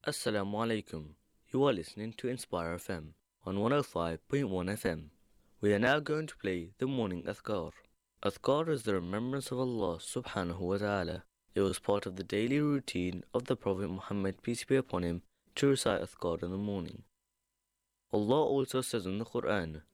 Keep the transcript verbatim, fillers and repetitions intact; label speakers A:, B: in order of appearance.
A: Assalamu alaikum. You are listening to Inspire F M on one oh five point one F M. We are now going to play the morning Athkar. Athkar is the remembrance of Allah subhanahu wa ta'ala. It was part of the daily routine of the Prophet Muhammad, peace be upon him, to recite Athkar in the morning. Allah also says in the Quran,